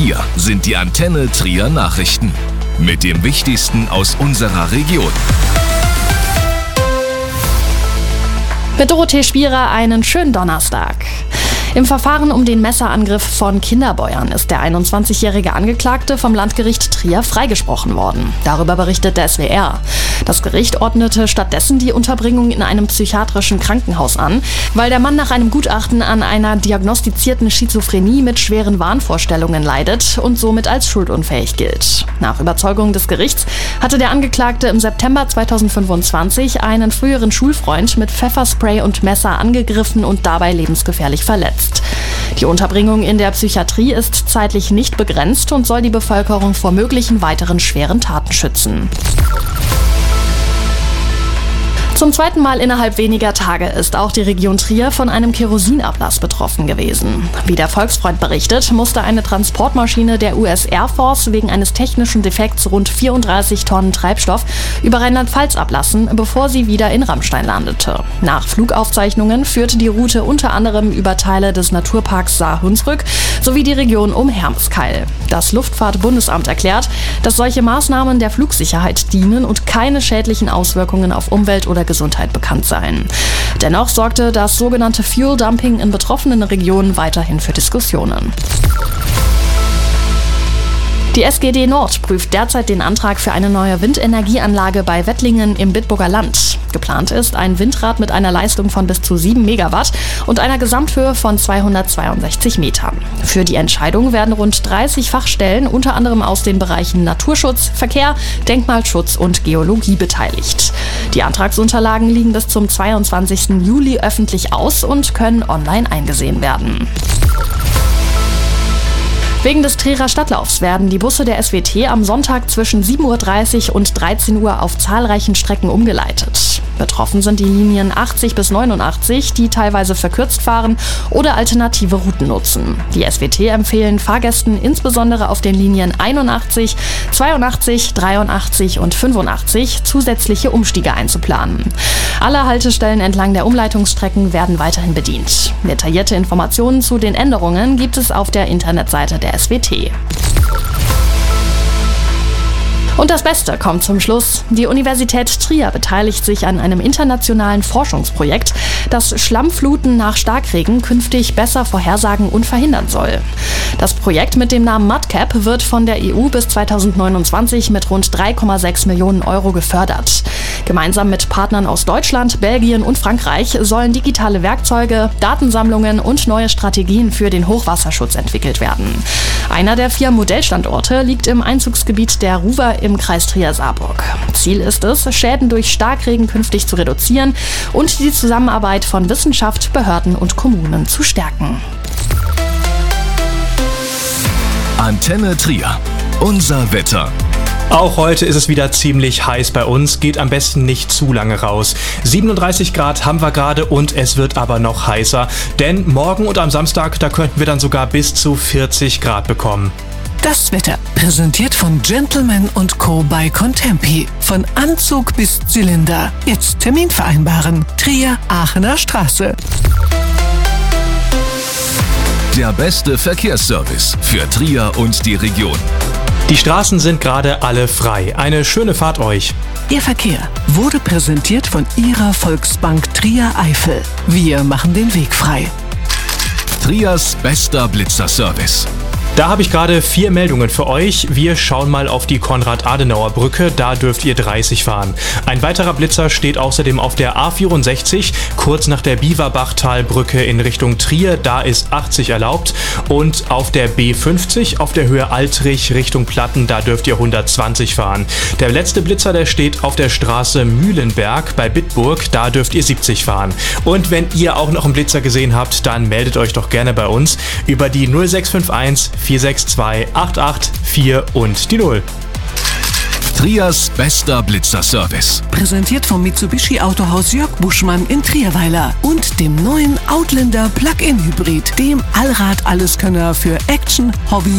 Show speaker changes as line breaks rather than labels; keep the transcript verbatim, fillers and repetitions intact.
hier sind die Antenne Trier Nachrichten mit dem Wichtigsten aus unserer Region.
Mit Dorothee Spierer einen schönen Donnerstag. Im Verfahren um den Messerangriff von Kinderbeuern ist der einundzwanzigjährige Angeklagte vom Landgericht Trier freigesprochen worden. Darüber berichtet der S W R. Das Gericht ordnete stattdessen die Unterbringung in einem psychiatrischen Krankenhaus an, weil der Mann nach einem Gutachten an einer diagnostizierten Schizophrenie mit schweren Wahnvorstellungen leidet und somit als schuldunfähig gilt. Nach Überzeugung des Gerichts hatte der Angeklagte im September zweitausendfünfundzwanzig einen früheren Schulfreund mit Pfefferspray und Messer angegriffen und dabei lebensgefährlich verletzt. Die Unterbringung in der Psychiatrie ist zeitlich nicht begrenzt und soll die Bevölkerung vor möglichen weiteren schweren Taten schützen. Zum zweiten Mal innerhalb weniger Tage ist auch die Region Trier von einem Kerosinablass betroffen gewesen. Wie der Volksfreund berichtet, musste eine Transportmaschine der U S Air Force wegen eines technischen Defekts rund vierunddreißig Tonnen Treibstoff über Rheinland-Pfalz ablassen, bevor sie wieder in Ramstein landete. Nach Flugaufzeichnungen führte die Route unter anderem über Teile des Naturparks Saar-Hunsrück sowie die Region um Hermeskeil. Das Luftfahrtbundesamt erklärt, dass solche Maßnahmen der Flugsicherheit dienen und keine schädlichen Auswirkungen auf Umwelt oder Gesundheit bekannt seien. Dennoch sorgte das sogenannte Fuel Dumping in betroffenen Regionen weiterhin für Diskussionen. Die S G D Nord prüft derzeit den Antrag für eine neue Windenergieanlage bei Wettlingen im Bitburger Land. Geplant ist ein Windrad mit einer Leistung von bis zu sieben Megawatt und einer Gesamthöhe von zweihundertzweiundsechzig Metern. Für die Entscheidung werden rund dreißig Fachstellen, unter anderem aus den Bereichen Naturschutz, Verkehr, Denkmalschutz und Geologie beteiligt. Die Antragsunterlagen liegen bis zum zweiundzwanzigsten Juli öffentlich aus und können online eingesehen werden. Wegen des Trierer Stadtlaufs werden die Busse der S W T am Sonntag zwischen sieben Uhr dreißig und dreizehn Uhr auf zahlreichen Strecken umgeleitet. Betroffen sind die Linien achtzig bis neunundachtzig, die teilweise verkürzt fahren oder alternative Routen nutzen. Die S W T empfehlen Fahrgästen insbesondere auf den Linien einundachtzig, zweiundachtzig, dreiundachtzig und fünfundachtzig zusätzliche Umstiege einzuplanen. Alle Haltestellen entlang der Umleitungsstrecken werden weiterhin bedient. Detaillierte Informationen zu den Änderungen gibt es auf der Internetseite der S W T. Und das Beste kommt zum Schluss. Die Universität Trier beteiligt sich an einem internationalen Forschungsprojekt, das Schlammfluten nach Starkregen künftig besser vorhersagen und verhindern soll. Das Projekt mit dem Namen MudCap wird von der E U bis zweitausendneunundzwanzig mit rund drei Komma sechs Millionen Euro gefördert. Gemeinsam mit Partnern aus Deutschland, Belgien und Frankreich sollen digitale Werkzeuge, Datensammlungen und neue Strategien für den Hochwasserschutz entwickelt werden. Einer der vier Modellstandorte liegt im Einzugsgebiet der Ruwer im Kreis Trier-Saarburg. Ziel ist es, Schäden durch Starkregen künftig zu reduzieren und die Zusammenarbeit von Wissenschaft, Behörden und Kommunen zu stärken.
Antenne Trier. Unser Wetter.
Auch heute ist es wieder ziemlich heiß bei uns, geht am besten nicht zu lange raus. siebenunddreißig Grad haben wir gerade und es wird aber noch heißer, denn morgen und am Samstag, da könnten wir dann sogar bis zu vierzig Grad bekommen.
Das Wetter, präsentiert von Gentleman und Co. bei Contempi. Von Anzug bis Zylinder. Jetzt Termin vereinbaren. Trier, Aachener Straße.
Der beste Verkehrsservice für Trier und die Region.
Die Straßen sind gerade alle frei. Eine schöne Fahrt euch.
Ihr Verkehr wurde präsentiert von Ihrer Volksbank Trier-Eifel. Wir machen den Weg frei.
Triers bester Blitzerservice.
Da habe ich gerade vier Meldungen für euch. Wir schauen mal auf die Konrad-Adenauer-Brücke, da dürft ihr dreißig fahren. Ein weiterer Blitzer steht außerdem auf der A vierundsechzig, kurz nach der Biewerbachtalbrücke in Richtung Trier, da ist achtzig erlaubt. Und auf der B fünfzig, auf der Höhe Altrich Richtung Platten, da dürft ihr hundertzwanzig fahren. Der letzte Blitzer, der steht auf der Straße Mühlenberg bei Bitburg, da dürft ihr siebzig fahren. Und wenn ihr auch noch einen Blitzer gesehen habt, dann meldet euch doch gerne bei uns über die null sechs fünf eins vier sechs zwei acht acht vier und die null.
Triers bester Blitzerservice.
Präsentiert vom Mitsubishi Autohaus Jörg Buschmann in Trierweiler und dem neuen Outlander Plug-in Hybrid, dem Allrad-Alleskönner für Action, Hobby